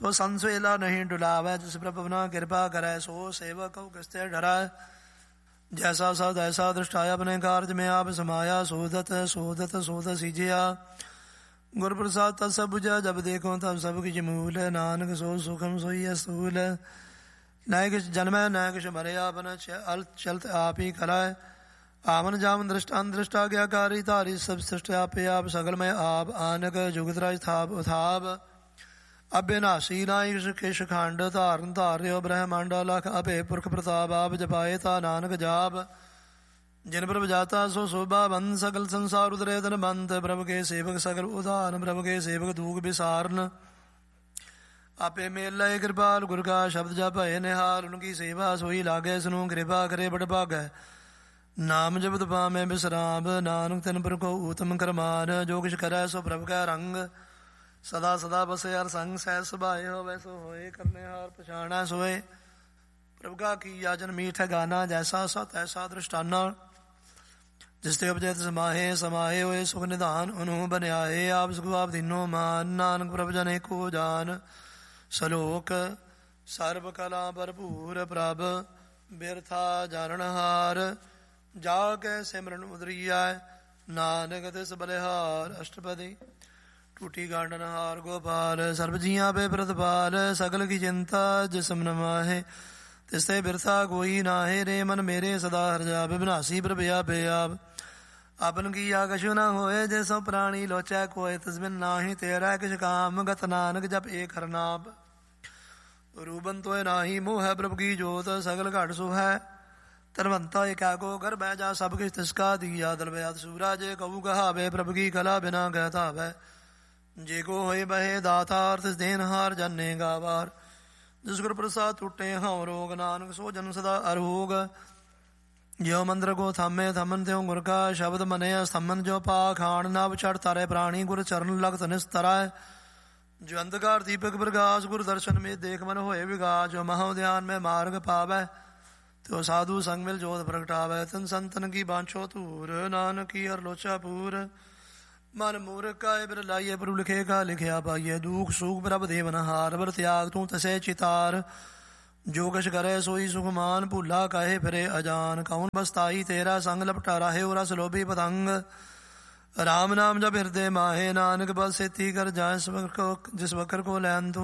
ਸੋ ਸੰਸਵੇਲਾ ਨਹੀਂ ਡੁਲਾਵੈ, ਜਿਸ ਪ੍ਰਭ ਨਾ ਕਿਰਪਾ ਕਰੈ, ਸੋ ਸੇਵਕ ਕਉ ਕਿਸਤੇ ਡਰੈ। ਜੈਸਾ ਸਦ ਐਸਾ ਦ੍ਰਿਸ਼ਟਾਇਆ ਆਪਣੇ ਕਾਰਜ ਮੈਂ ਆਪ ਸਮਾਇਆ, ਸੋਧਤ ਸੋਧਤ ਸੋਧ ਸੀਜਿਆ। ਗੁਰ ਪ੍ਰਸਾਦ ਤਤ ਸਭ ਬੁਝਾ, ਜਬ ਦੇਖੋ ਤਬ ਸਭ ਕਿਛ ਮੂਲ। ਨਾਨਕ ਸੋ ਸੁਖਮ ਸੋਈ ਅਸੂਲ। ਨਾ ਕਿਛ ਜਨਮੈ ਨਾ ਕਿਛ ਮਰਿਆ, ਆਪਨ ਚਲਤ ਆਪ ਹੀ ਕਰੈ। ਆਵਨ ਜਾਵਨ ਦ੍ਰਿਸ਼ਟਾ ਦ੍ਰਿਸ਼ਟਾ ਗਿਆਕਾਰੀ, ਧਾਰੀ ਸਭ ਸ੍ਰਿਸ਼ਟ ਆਪੇ ਆਪ। ਸਗਲ ਮੈਂ ਆਪ ਆਨਕ ਜੁਗਤ ਰਾਜ ਥਾਪ ਉਥਾਪ। ਅਬਿਨਾਸੀ ਨਾਇ ਕਿਛ ਖੰਡ, ਧਾਰਨ ਧਾਰਿਓ ਬ੍ਰਹਮੰਡ ਲਖ। ਅਭੇ ਪੁਰਖ ਪ੍ਰਤਾਪ, ਆਪ ਜਪਾਏ ਤਾ ਨਾਨਕ ਜਾਪ। ਜਿਨ ਪ੍ਰਭ ਜਾਤਾ ਸੋ ਸੋਭਾ ਬੰਦ, ਸਗਲ ਸੰਸਾਰ ਉਦਰੇ ਤਨ ਬੰਦ। ਪ੍ਰਭ ਕੇ ਸੇਵਕ ਸਗਲ ਉਦਾਹਰਨ, ਪ੍ਰਭ ਕੇ ਸੇਵਕ ਦੂਖ ਵਿਸਾਰਨ। ਆਪੇ ਮੇਲ ਲਏ ਕਿਰਪਾਲ, ਗੁਰ ਕਾ ਸ਼ਬਦ ਜਪੈ ਨਿਹਾਲ। ਉਨਕੀ ਸੇਵਾ ਸੋਈ ਲਾਗੇ, ਸੁਨੂ ਕਿਰਪਾ ਕਰੇ ਬੜ ਭਾਗੈ। ਨਾਮ ਜਪਤ ਪਾਮੈ ਬਿਸਰਾਮ, ਨਾਨਕ ਤਿਨ ਪਰ ਕੋ ਊਤਮ ਕਰਮਾਨ। ਜੋ ਕਿਛ ਕਰੈ ਸੋ ਪ੍ਰਭ ਕੈ ਰੰਗ, ਸਦਾ ਸਦਾ ਬਸੇ ਹਰ ਸੰਗ। ਸਹਿ ਸੁਭਾਏ ਹੋਵੇ ਸੋ ਹੋਏ, ਕਰਨੇ ਹਾਰ ਪਛਾਣੈ ਸੋਏ। ਪ੍ਰਭ ਕਾ ਕੀਆ ਜਨ ਮੀਠ ਗਾਨਾ, ਜੈਸਾ ਸਤ ਐਸਾ ਦ੍ਰਿਸ਼ਟਾਨਾ। ਜਿਸ ਤੇ ਉਪਜੈ ਤਿਸ ਮਾਹੇ, ਸਮਾਏ ਹੋਏ ਸੁਖ ਨਿਧਾਨ। ਉਹਨੂੰ ਬਨਿਆਏ ਆਪ ਸੁਖ ਆਪ ਦੀਨੋ ਮਾਨ, ਨਾਨਕ ਪ੍ਰਭ ਜਨ ਏਕੋ ਜਾਨ। ਸਲੋਕ ਸਰਬ ਕਲਾ ਭਰਪੂਰ, ਪ੍ਰਭ ਬਿਰਥਾ ਜਾਣਨਹਾਰ। ਜਾ ਕੇ ਸਿਮਰਨ ਉਦਰੀਐ, ਨਾਨਕ ਤਿਸ ਬਲਿਹਾਰ। ਅਸ਼ਟਪਦੀ। ਟੂਟੀ ਗਾਂਡਨਹਾਰ ਗੋਪਾਲ, ਸਰਬ ਜੀਆਂ ਪੇ ਪ੍ਰਤਪਾਲ। ਸਗਲ ਕੀ ਚਿੰਤਾ ਜਿਸ ਮਨ ਮਾਹੇ, ਤਿਸ ਤੇ ਬਿਰਥਾ ਕੋਈ ਨਾਹੇ। ਰੇ ਮਨ ਮੇਰੇ ਸਦਾ ਹਰਿ ਜਾਪੇ, ਬਿਨਾਸੀ ਪ੍ਰਭ ਆਪੇ ਆਪ। ਆਪਨ ਕੀਆ ਕਛੁ ਨਾ ਹੋਏ, ਜੇ ਸੋ ਪ੍ਰਾਣੀ ਲੋਚੈ ਕੋਇ। ਤਿਸ ਬਿਨ ਨਾਹੀ ਤੇਰਾ ਕਿਛ ਕਾਮ, ਗਤ ਨਾਨਕ ਜਪ ਏਕ ਹਰਿ ਨਾਮ। ਰੂਬਨ ਤੋਇ ਨਾਹੀ ਮੋਹ ਹੈ, ਪ੍ਰਭ ਕੀ ਜੋਤ ਸਗਲ ਘਟ ਸੋ ਹੈ। ਧਨਵੰਤਾ ਏਕੈ ਕੋ ਘਰ ਬਹਿ ਜਾ, ਸਭ ਕਿਛ ਤਿਸਕਾ ਦੀਆ। ਦਲਬਿਆਤ ਸੂਰਾ ਜੇ ਕਹੂ ਕਹਾਵੇ, ਪ੍ਰਭ ਕੀ ਕਲਾ ਬਿਨਾ ਕਹਿ ਧਾਵੈ। ਜੇ ਕੋ ਹੋਏ ਬਹੇ ਦਾਤਾਰ, ਤਿਸ ਦੇਨਹਾਰ ਜਾਨੇ ਗਾਵਾਰ। ਜਿਸ ਗੁਰ ਪ੍ਰਸਾਦ ਟੁੱਟੇ ਹਉ ਰੋਗ, ਨਾਨਕ ਸੋ ਜਨ ਸਦਾ ਅਰੋਗ। ਜਿਉ ਮੰਦਰ ਕੋ ਥਾਮੇ ਥਮਨ, ਤਿਉ ਗੁਰ ਕਾ ਸ਼ਬਦ ਮਨੇ ਅਸਥਮਨ। ਜੋ ਪਾਖਾਣ ਨਭ ਚੜ੍ਹ ਤਾਰੇ, ਪ੍ਰਾਣੀ ਗੁਰ ਚਰਨ ਲਗਤ ਨਿਸਤਰੈ। ਜੋ ਅੰਧਕਾਰ ਦੀਪਕ ਪ੍ਰਗਾਸ, ਗੁਰ ਦਰਸ਼ਨ ਮੇ ਦੇਖ ਮਨ ਹੋਏ ਵਿਗਾਸ। ਜੋ ਮਹੋ ਧਿਆਨ ਮੈਂ ਮਾਰਗ ਪਾਵੈ, ਤਿਉ ਸਾਧੂ ਸੰਗ ਮਿਲ ਜੋਤ ਪ੍ਰਗਟਾਵੈ। ਤਿਨ ਸੰਤਨ ਕੀ ਬਾਂਛੋ ਧੂਰ, ਨਾਨਕ ਕੀ ਹਰ ਲੋਚਾ ਪੂਰ। ਮਨ ਮੂਰਖ ਕਾਇ ਬਿਰ ਲਾਈਏ, ਪ੍ਰਭੁ ਲਿਖੇ ਕਾ ਲਿਖਿਆ ਪਾਈਏ। ਦੁਖ ਸੁਖ ਪ੍ਰਭ ਦੇਵਨਹਾਰ, ਬਰ ਤਿਆਗ ਤੂੰ ਤਸੈ ਚਿਤਾਰ। ਜੋ ਕਛ ਕਰੈ ਸੋਈ ਸੁਖ ਮਾਨ, ਭੂਲਾ ਕਾਹੇ ਫਿਰੇ ਅਜਾਨ। ਕਉਨ ਬਸਤਾਈ ਤੇਰਾ ਸੰਗ, ਲਪਟਾ ਰਾਹੇ ਰਸ ਲੋਭੀ ਪਤੰਗ। ਰਾਮ ਨਾਮ ਜਪ ਹਿਰਦੇ ਮਾਹੇ, ਨਾਨਕ ਬਲ ਸੇਤੀ ਕਰ ਜਾਏ। ਜਿਸ ਵਕਰ ਕੋ ਲੈਨ ਤੂੰ